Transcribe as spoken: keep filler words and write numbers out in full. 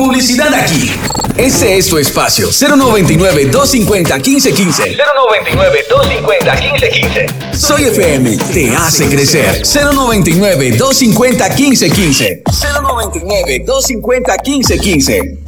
publicidad aquí. Ese es tu espacio. cero noventa y nueve, doscientos cincuenta, quince quince. cero noventa y nueve, doscientos cincuenta, quince quince. Soy F M, te hace crecer. cero noventa y nueve, doscientos cincuenta, quince quince. cero noventa y nueve, doscientos cincuenta, quince quince.